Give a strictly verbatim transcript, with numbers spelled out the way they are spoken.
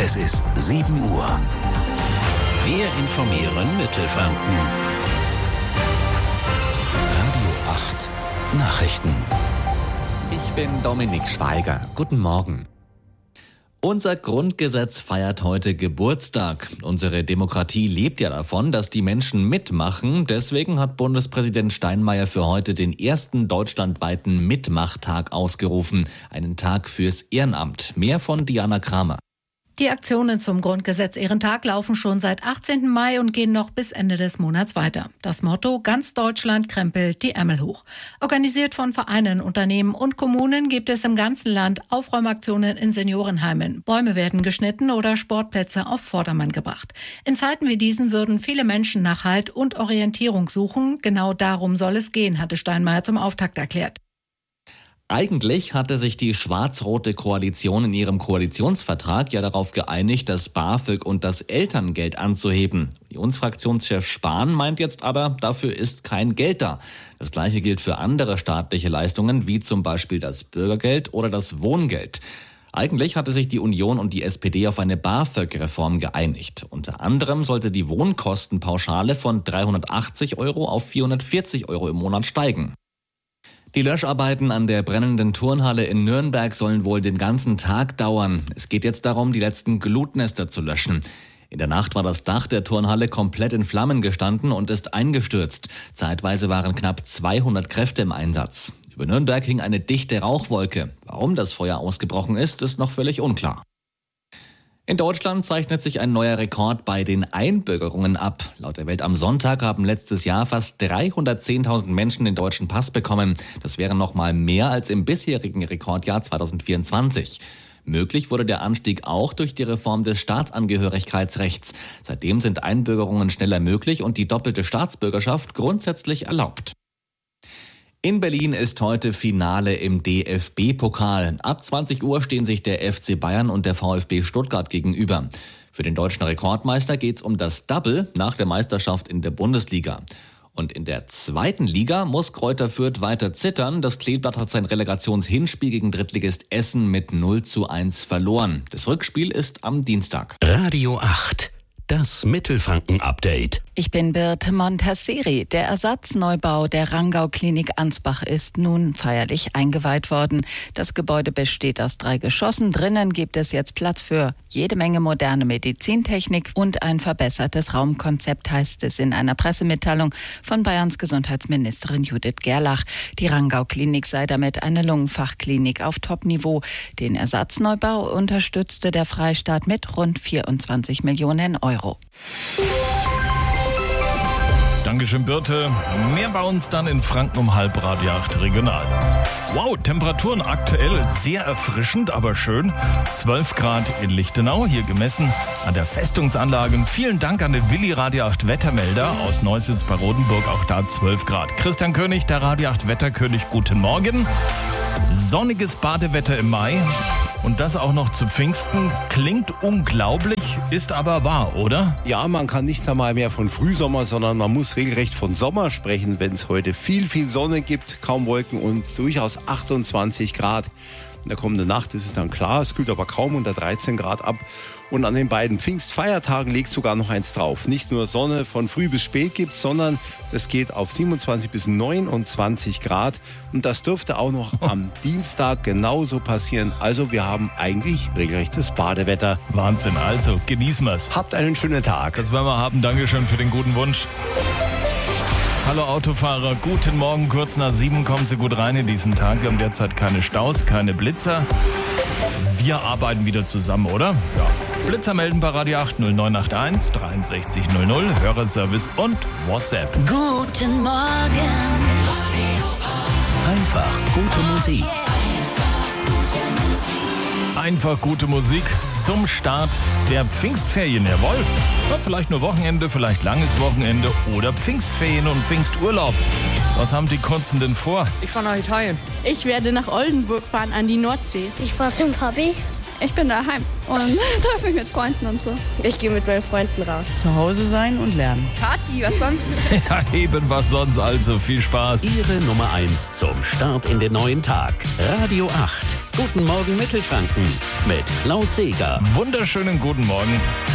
Es ist sieben Uhr. Wir informieren Mittelfranken. Radio acht Nachrichten. Ich bin Dominik Schweiger. Guten Morgen. Unser Grundgesetz feiert heute Geburtstag. Unsere Demokratie lebt ja davon, dass die Menschen mitmachen. Deswegen hat Bundespräsident Steinmeier für heute den ersten deutschlandweiten Mitmachtag ausgerufen. Einen Tag fürs Ehrenamt. Mehr von Diana Kramer. Die Aktionen zum Grundgesetz-Ehrentag laufen schon seit achtzehnten Mai und gehen noch bis Ende des Monats weiter. Das Motto: Ganz Deutschland krempelt die Ärmel hoch. Organisiert von Vereinen, Unternehmen und Kommunen gibt es im ganzen Land Aufräumaktionen in Seniorenheimen. Bäume werden geschnitten oder Sportplätze auf Vordermann gebracht. In Zeiten wie diesen würden viele Menschen nach Halt und Orientierung suchen. Genau darum soll es gehen, hatte Steinmeier zum Auftakt erklärt. Eigentlich hatte sich die schwarz-rote Koalition in ihrem Koalitionsvertrag ja darauf geeinigt, das BAföG und das Elterngeld anzuheben. Unionsfraktionschef Spahn meint jetzt aber, dafür ist kein Geld da. Das Gleiche gilt für andere staatliche Leistungen, wie zum Beispiel das Bürgergeld oder das Wohngeld. Eigentlich hatte sich die Union und die S P D auf eine BAföG-Reform geeinigt. Unter anderem sollte die Wohnkostenpauschale von dreihundertachtzig Euro auf vierhundertvierzig Euro im Monat steigen. Die Löscharbeiten an der brennenden Turnhalle in Nürnberg sollen wohl den ganzen Tag dauern. Es geht jetzt darum, die letzten Glutnester zu löschen. In der Nacht war das Dach der Turnhalle komplett in Flammen gestanden und ist eingestürzt. Zeitweise waren knapp zweihundert Kräfte im Einsatz. Über Nürnberg hing eine dichte Rauchwolke. Warum das Feuer ausgebrochen ist, ist noch völlig unklar. In Deutschland zeichnet sich ein neuer Rekord bei den Einbürgerungen ab. Laut der Welt am Sonntag haben letztes Jahr fast dreihundertzehntausend Menschen den deutschen Pass bekommen. Das wären noch mal mehr als im bisherigen Rekordjahr zweitausendvierundzwanzig. Möglich wurde der Anstieg auch durch die Reform des Staatsangehörigkeitsrechts. Seitdem sind Einbürgerungen schneller möglich und die doppelte Staatsbürgerschaft grundsätzlich erlaubt. In Berlin ist heute Finale im D F B-Pokal. Ab zwanzig Uhr stehen sich der F C Bayern und der VfB Stuttgart gegenüber. Für den deutschen Rekordmeister geht's um das Double nach der Meisterschaft in der Bundesliga. Und in der zweiten Liga muss Greuther Fürth weiter zittern. Das Kleeblatt hat sein Relegationshinspiel gegen Drittligist Essen mit null zu eins verloren. Das Rückspiel ist am Dienstag. Radio acht. Das Mittelfranken-Update. Ich bin Birte Montasseri. Der Ersatzneubau der Rangau-Klinik Ansbach ist nun feierlich eingeweiht worden. Das Gebäude besteht aus drei Geschossen. Drinnen gibt es jetzt Platz für jede Menge moderne Medizintechnik und ein verbessertes Raumkonzept, heißt es in einer Pressemitteilung von Bayerns Gesundheitsministerin Judith Gerlach. Die Rangau-Klinik sei damit eine Lungenfachklinik auf Top-Niveau. Den Ersatzneubau unterstützte der Freistaat mit rund vierundzwanzig Millionen Euro. Dankeschön, Birte. Mehr bei uns dann in Franken um halb Radio acht regional. Wow, Temperaturen aktuell sehr erfrischend, aber schön. zwölf Grad in Lichtenau, hier gemessen an der Festungsanlage. Vielen Dank an den Willi Radio acht Wettermelder aus Neussitz bei Rodenburg, auch da zwölf Grad. Christian König, der Radio acht Wetterkönig, guten Morgen. Sonniges Badewetter im Mai. Und das auch noch zu Pfingsten. Klingt unglaublich, ist aber wahr, oder? Ja, man kann nicht einmal mehr von Frühsommer, sondern man muss regelrecht von Sommer sprechen, wenn es heute viel, viel Sonne gibt, kaum Wolken und durchaus achtundzwanzig Grad. In der kommenden Nacht ist es dann klar, es kühlt aber kaum unter dreizehn Grad ab. Und an den beiden Pfingstfeiertagen legt sogar noch eins drauf. Nicht nur Sonne von früh bis spät gibt, sondern es geht auf siebenundzwanzig bis neunundzwanzig Grad. Und das dürfte auch noch am Dienstag genauso passieren. Also wir haben eigentlich regelrechtes Badewetter. Wahnsinn, also genießen wir's. Habt einen schönen Tag. Das werden wir haben. Dankeschön für den guten Wunsch. Hallo Autofahrer, guten Morgen. Kurz nach sieben kommen Sie gut rein in diesen Tag. Wir haben derzeit keine Staus, keine Blitzer. Wir arbeiten wieder zusammen, oder? Ja. Blitzer melden bei Radio acht null neun acht eins dreiundsechzig null null, Hörerservice und WhatsApp. Guten Morgen. Einfach gute Musik. Einfach gute Musik zum Start der Pfingstferien, jawohl. Ja, vielleicht nur Wochenende, vielleicht langes Wochenende oder Pfingstferien und Pfingsturlaub. Was haben die Kunzen denn vor? Ich fahre nach Italien. Ich werde nach Oldenburg fahren an die Nordsee. Ich fahre zum Papi. Ich bin daheim und treffe mich mit Freunden und so. Ich gehe mit meinen Freunden raus. Zu Hause sein und lernen. Party, was sonst? Ja, eben was sonst, also viel Spaß. Ihre Nummer eins zum Start in den neuen Tag. Radio acht. Guten Morgen Mittelfranken mit Klaus Seeger. Wunderschönen guten Morgen.